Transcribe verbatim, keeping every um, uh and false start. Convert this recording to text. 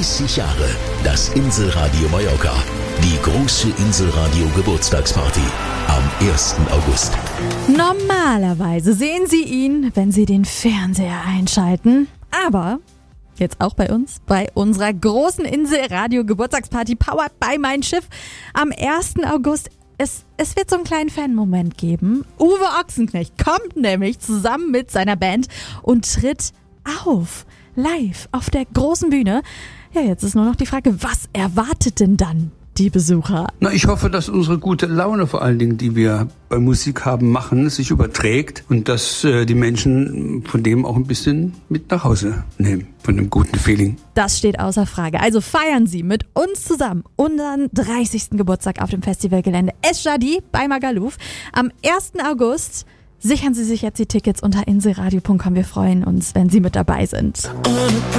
dreißig Jahre das Inselradio Mallorca. Die große Inselradio Geburtstagsparty am ersten August. Normalerweise sehen Sie ihn, wenn Sie den Fernseher einschalten. Aber jetzt auch bei uns, bei unserer großen Inselradio Geburtstagsparty powered by Mein Schiff am ersten August. Es, es wird so einen kleinen Fan-Moment geben. Uwe Ochsenknecht kommt nämlich zusammen mit seiner Band und tritt auf, live auf der großen Bühne. Ja, jetzt ist nur noch die Frage, was erwartet denn dann die Besucher? Na, ich hoffe, dass unsere gute Laune vor allen Dingen, die wir bei Musik haben, machen, sich überträgt und dass äh, die Menschen von dem auch ein bisschen mit nach Hause nehmen, von dem guten Feeling. Das steht außer Frage. Also feiern Sie mit uns zusammen unseren dreißigsten Geburtstag auf dem Festivalgelände Eschadi bei Magaluf am ersten August. Sichern Sie sich jetzt die Tickets unter inselradio punkt com. Wir freuen uns, wenn Sie mit dabei sind.